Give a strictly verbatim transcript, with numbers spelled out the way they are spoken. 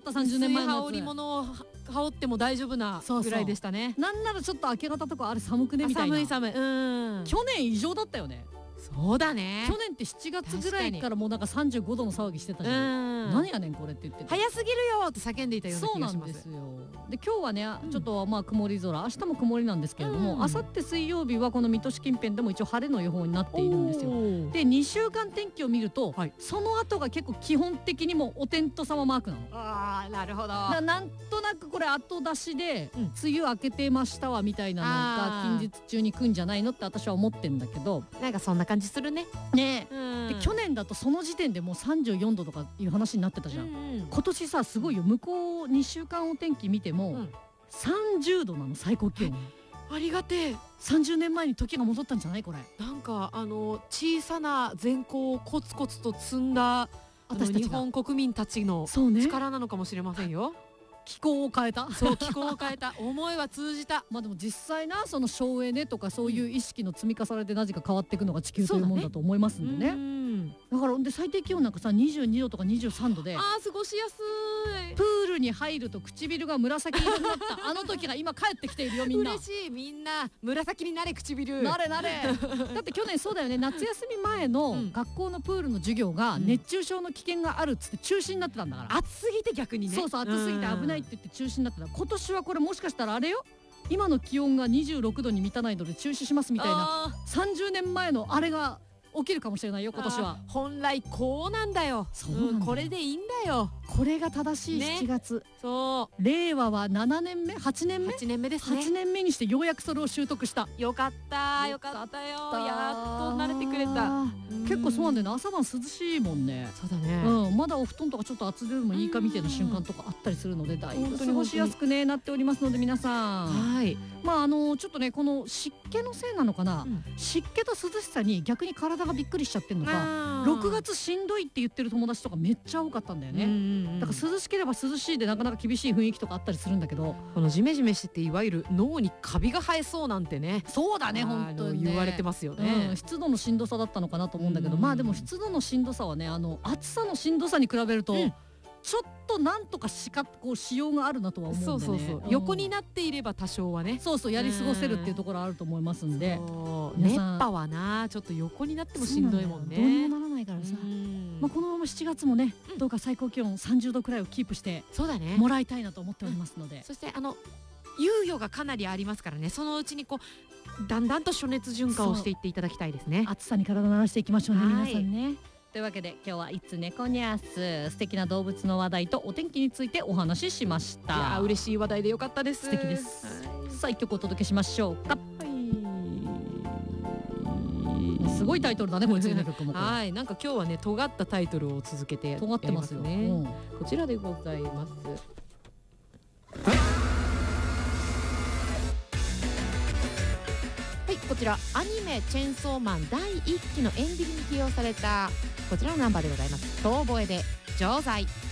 ったさんじゅうねんまえのやつ。 薄い羽織物を羽織っても大丈夫なぐらいでしたね。 なんならちょっと明け方とかあれ寒くねみたいな。 寒い寒い。うん。 去年異常だったよね。 そうだね。 去年ってしちがつぐらいからもうなんかさんじゅうごどの騒ぎしてたじゃん。何やねんこれって言ってて、 早すぎるよって叫んでいたような気がします。 そうなんですよ。で今日はねちょっとまあ曇り空、明日も曇りなんですけれども、あさって水曜日はこの水戸市近辺でも一応晴れの予報になっているんですよ。でにしゅうかん天気を見ると、はい、その後が結構基本的にもお天道様マークなの。 ああなるほど。 だなんとなくこれ後出しで、うん、梅雨明けてましたわみたいなのが近日中に来んじゃないのって私は思ってんだけど、 なんかそんな感じするね。 ね、で去年だとその時点でもうさんじゅうよんどとかいう話になってたじゃん、うんうん、今年さすごいよ。向こうにしゅうかんお天気見ても、うん、さんじゅうどなの最高気温。 ありがてえ。 さんじゅうねんまえに時が戻ったんじゃないこれ。 なんかあの小さな善行をコツコツと積んだ私たち日本国民たちの力なのかもしれませんよ。 気候を変えた。 そう気候を変えた。思いは通じた。 まあでも実際なその省エネとかそういう意識の積み重ねでなぜか変わっていくのが地球というもんだと思いますんでね。だからで最低気温なんかさにじゅうにどとかにじゅうさんどで、 あー過ごしやすい。 プールに入ると唇が紫色になったあの時が今帰ってきているよみんな。 嬉しい。みんな紫になれ唇。 なれなれ。だって去年そうだよね、夏休み前の学校のプールの授業が熱中症の危険があるっつって中止になってたんだから。 暑すぎて逆にね。 そうそう暑すぎて危ないって言って中止になってた。今年はこれもしかしたらあれよ、今の気温がにじゅうろくどに満たないので中止しますみたいなさんじゅうねんまえのあれが起きるかもしれないよ今年は。 本来こうなんだよ。そうなんだよ、うん、これでいいんだよ。 これが正しいしちがつ、 ね、そう令和はななねんめはちねんめはちねんめですね。 はちねんめにしてようやくそれを習得した。 よかったよかったよ。やっと慣れてくれた。 結構そうなんだよね、朝晩涼しいもんね。 そうだね、 うん、まだお布団とかちょっと厚手でもいいかみたいな瞬間とかあったりするので、だいぶ過ごしやすくねなっておりますので皆さん、はい、まああのちょっとねこの湿気のせいなのかな、うん、湿気と涼しさに逆に体がびっくりしちゃってるのか、ろくがつしんどいって言ってる友達とかめっちゃ多かったんだよね。だから涼しければ涼しいでなかなか厳しい雰囲気とかあったりするんだけど、 このジメジメしてていわゆる脳にカビが生えそうなんてね。 そうだね本当にね言われてますよね、 うん、湿度のしんどさだったのかなと思うんだけど、まあでも湿度のしんどさはねあの暑さのしんどさに比べると、うん、ちょっとなんとかしかこうしようがあるなとは思うんでね。 そうそうそう、うん、横になっていれば多少はね、 そうそうやり過ごせるっていうところあると思いますんで、 熱波はなちょっと横になってもしんどいもんね。 どうにもならないからさ、まあこのまましちがつもね、うん、どうか最高気温さんじゅうどくらいをキープしてもらいたいなと思っておりますので、 うん、そしてあの猶予がかなりありますからね、そのうちにこうだんだんと暑熱順化をしていっていただきたいですね。 暑さに体慣らしていきましょうね皆さんね。というわけで今日はいつ猫ニャース素敵な動物の話題とお天気についてお話ししました。 いや嬉しい話題でよかったです。 素敵です、はい、さあ一曲お届けしましょうか。すごいタイトルだねこれ次の曲も。 はい、なんか今日はね尖ったタイトルを続けてやりますね。尖ってますよ、うん、こちらでございます。はい、こちらアニメチェンソーマンだいいっきのエンディングに起用されたこちらのナンバーでございます。遠吠えで錠剤。